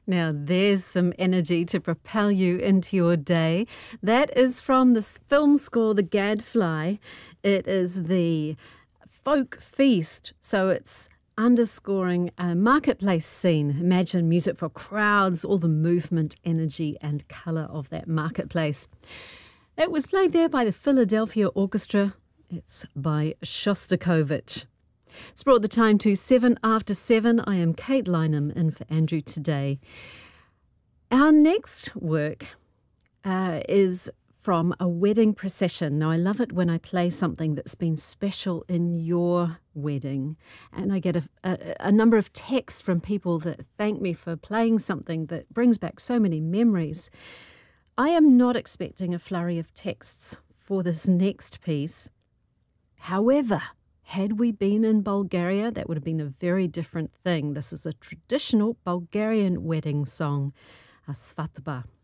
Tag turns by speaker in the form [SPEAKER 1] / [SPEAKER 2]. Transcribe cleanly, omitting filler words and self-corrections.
[SPEAKER 1] Now, there's some energy to propel you into your day. That is from the film score, The Gadfly. It is the folk feast, so it's underscoring a marketplace scene. Imagine music for crowds, all the movement, energy and colour of that marketplace. It was played there by the Philadelphia Orchestra. It's by Shostakovich. It's brought the time to 7 after 7. I am Kate Lynham in for Andrew today. Our next work is from a wedding procession. Now, I love it when I play something that's been special in your wedding, and I get a number of texts from people that thank me for playing something that brings back so many memories. I am not expecting a flurry of texts for this next piece. However, had we been in Bulgaria, that would have been a very different thing. This is a traditional Bulgarian wedding song, a svadba.